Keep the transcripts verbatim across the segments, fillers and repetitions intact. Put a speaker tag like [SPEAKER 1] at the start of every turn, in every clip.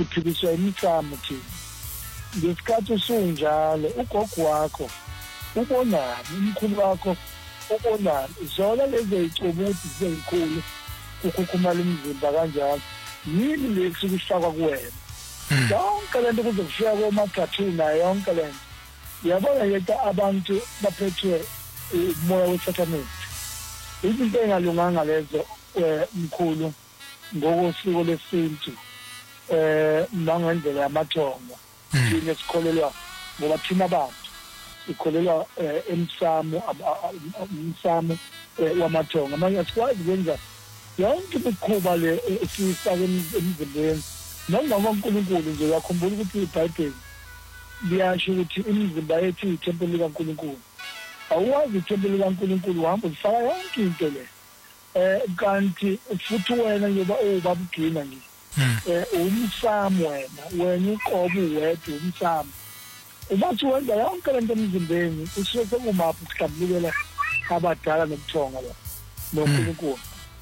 [SPEAKER 1] siphiliswa imithamo thina ngesikhathi usunjalo ugogo wakho ubonani umkhulu wakho ubonani zona lezi ezicubu ukuthi zizikhulu ukukhukhumala umzimba kanjalo yini lesikushaka kuwena yonke lento kuzofika komagathu na yonke lento yabona yethu abantu baphethwe umoya wesathane izinto engalunganga lezo umkhulu ngokosiko lesintu eh nangendlela yamathongo thina sikholelwa ngoba thina abantu sikholelwa emsamo emsamo wamathongo manje asikwazi ukwenza yonke imikhuba le esiyifaka emzimbeni noma uNkulunkulu nje yakhumbula ukuthi iBhayibheli liyasho ukuthi imizimba yethu iyithempeli likaNkulunkulu awazi ithempeli likaNkulunkulu uhamba ufaka yonke into le eh kanti futhi wena njengoba ubabugcina nje eh umsamo wena wena uqobo wedwa umsamo ubathi wenza yonke lento emzimbeni usuke sekumaphi ukuhlambulukela abadala nokuthonga la noNkulunkulu.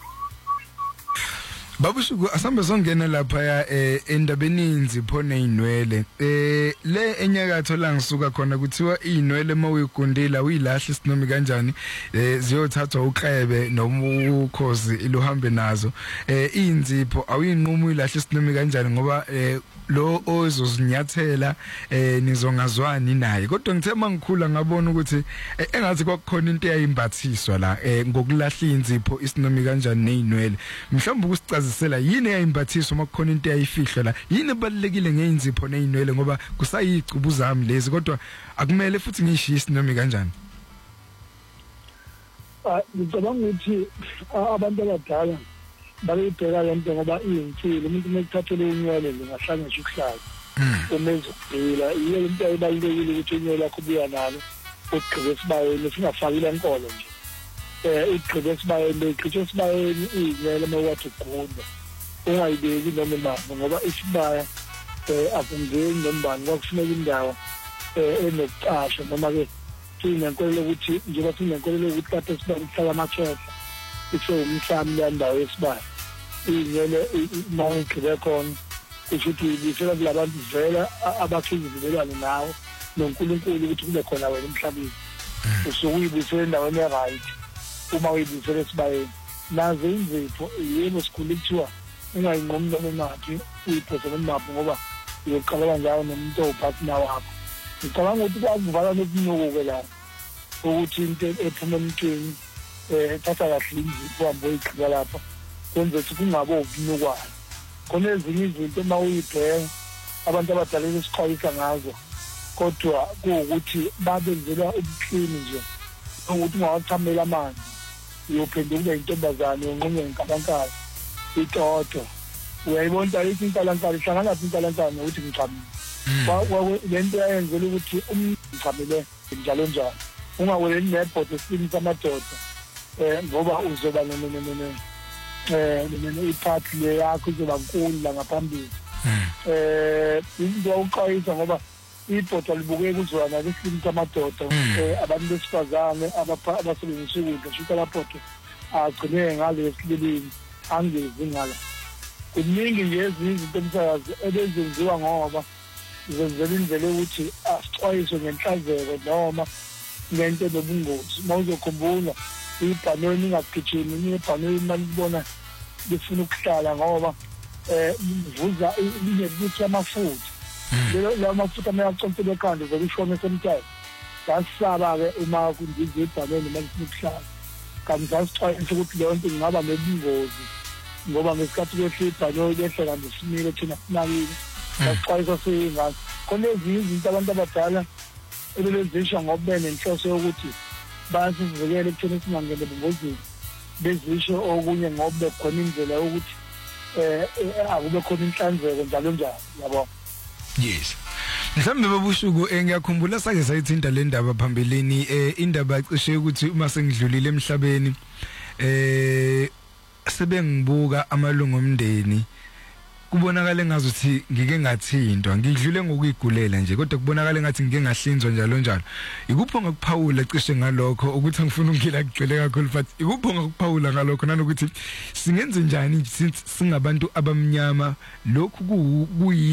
[SPEAKER 2] Babusuku asambe songena lapha ya endabeni inzipho nezinwele eh le enyakatho la ngisuka khona kuthiwa izinwele mawuyigundila uyilahle isinomi kanjani eh ziyothathwa uqebe noma ukhozi iluhambe nazo eh inzipho awuyinqumo uyilahle isinomi kanjani ngoba eh lo ozozinyathela eh nizongazwani naye kodwa ngithe mangikhula ngabona ukuthi engathi kwakukhona into eyayimbathiswa la eh ngokulahla inzipho isinomi kanjani nezinwele mhlawumbe ukusicazisela yini eyayimbathiswa makukhona into eyayifihla la yini ebalekile ngeinzipho nezinwele ngoba kusayicubu zami lezi kodwa akumele futhi ngishiye isinomi kanjani.
[SPEAKER 1] Ah ngicabanga ukuthi abantu abadala bayibheka lento ngoba iyimfilo umuntu mekuthathele inwele lingahlanga nje ukuhlala umezugcila iyo into ebalekile ukuthi inwele yakho buya nalo ugqibe esibayeni singafakile enkolo nje eh ugqibe esibayeni iqhithe esibayeni inwele mawathi ugqunda ungayibeki noma manje ngoba isibaya eh akungeni nombani kwakufuneka indawo eh enokuqasha noma ke sinenkolelo ukuthi njengoba sinenkolelo ukuthi lapho esibayeni kuhlala amachefa kusho umsamo lendawo yesibaya ingene mawugqibe khona kusho ukuthi bisela kulabantu vela abakhizivelana nawo noNkulunkulu ukuthi kube khona wena emhlabeni usukuyibisela endaweni right uma uyibisela esibayeni nazo inzipho yebo sikhulu kuthiwa ungayinqomi noma nathi uyiphosele emapho ngoba uyoqala kanjalo nomuntu opartner wakho ngicabanga ukuthi kwakuvala nokunuku la ukuthi into ephuma emntwini eh thatha kahle inzipho uhambe uyiqhela lapha kwenza ukuthi kungabe ukunukwayo khona ezinye izinto mawuyibheka abantu abadala besixhayisa ngazo kodwa kuukuthi babenzela ubuqini nje ukuthi ungawathamela amanzi uyophenduka ube intombazane yonqonye nkabankala itoto uyayibona ukuthi inkalankala ihlangana lapha inkalankala nokuthi ngicamile lento yayenzela ukuthi umncamile njalo njalo ungaweleni nebhodo esini samadoda eh ngoba uzoba nene eh nene iphathi le yakho izoba nkulu la ngaphambili eh into uqayisa ngoba ibhodo libukeka uzwana lesini samadoda eh abantu besifazane abasebenzisa ukudla shuka lapho agcine ngale esilibini angezi ngala kuningi nje izinto emsakazi ebezenziwa ngoba zenzela indlela ukuthi asixwayiswe ngenhlanzeko noma ngento nobungozi mawuzokhumbula ibhanoni ingagijimi nibhanoni malibona befuna ukuhlala ngoba eh vuza inebuthi amafutha lelo la mafutha mayacontsela ekhanda zokushona semthetho dasaba ke uma kundize ibhanoni malifuna ukuhlala kanti sasixwayisa ukuthi leyo nto ingaba nebungozi ngoba ngesikhathi kwehlipha lo lehle kanti simile thina sinakile sasixwayisa singaka khona ezinye izinto abantu abadala ebelezisha ngoba nenhloso yokuthi bayasivikela ekutheni singangene ebungozini bezisho okunye ngoba khona indlela yokuthi eh akube khona inhlanzeko njalo njalo yabo.
[SPEAKER 2] Yes. Mhlambe babusuku engiyakhumbula sake sayithinta le ndaba phambeleni eh indaba ecishe ukuthi uma sengidlulile emhlabeni eh sebengibuka amalungu omndeni kubonakala ngazuthi ngike ngathintwa ngidlule ngokuyigulela nje kodwa kubonakala ngathi ngike ngahlinzwa njalo njalo ikupho ngakuphawula cishe ngalokho ukuthi angifuna ungila kugcwele kakhulu but ikupho ngakuphawula ngalokho nanokuthi singenze njani singabantu abamnyama lokhu kuyi